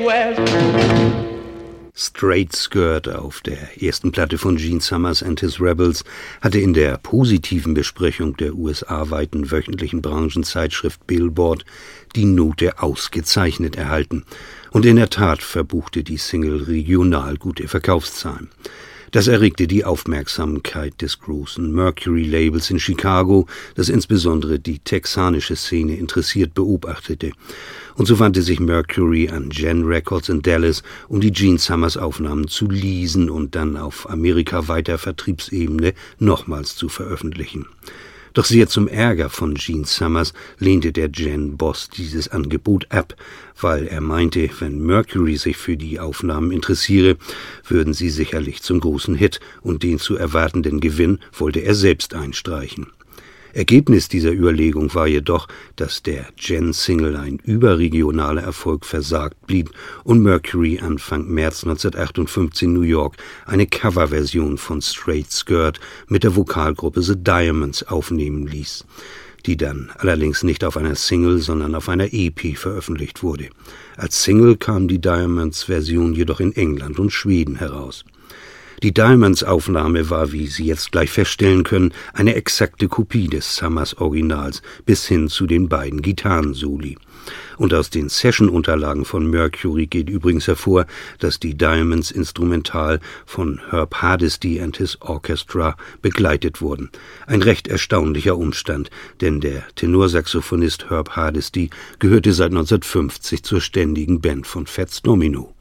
Straight Skirt auf der ersten Platte von Gene Summers and His Rebels hatte in der positiven Besprechung der USA-weiten wöchentlichen Branchenzeitschrift Billboard die Note ausgezeichnet erhalten. Und in der Tat verbuchte die Single regional gute Verkaufszahlen. Das erregte die Aufmerksamkeit des großen Mercury-Labels in Chicago, das insbesondere die texanische Szene interessiert beobachtete. Und so wandte sich Mercury an Gen Records in Dallas, um die Gene Summers Aufnahmen zu leasen und dann auf amerikaweiter Vertriebsebene nochmals zu veröffentlichen. Doch sehr zum Ärger von Gene Summers lehnte der Gen-Boss dieses Angebot ab, weil er meinte, wenn Mercury sich für die Aufnahmen interessiere, würden sie sicherlich zum großen Hit und den zu erwartenden Gewinn wollte er selbst einstreichen. Ergebnis dieser Überlegung war jedoch, dass der Gen-Single ein überregionaler Erfolg versagt blieb und Mercury Anfang März 1958 in New York eine Coverversion von Straight Skirt mit der Vokalgruppe The Diamonds aufnehmen ließ, die dann allerdings nicht auf einer Single, sondern auf einer EP veröffentlicht wurde. Als Single kam die Diamonds-Version jedoch in England und Schweden heraus. Die Diamonds-Aufnahme war, wie Sie jetzt gleich feststellen können, eine exakte Kopie des Summers-Originals bis hin zu den beiden Gitarrensoli. Und aus den Session-Unterlagen von Mercury geht übrigens hervor, dass die Diamonds instrumental von Herb Hardesty and His Orchestra begleitet wurden. Ein recht erstaunlicher Umstand, denn der Tenorsaxophonist Herb Hardesty gehörte seit 1950 zur ständigen Band von Fats Domino.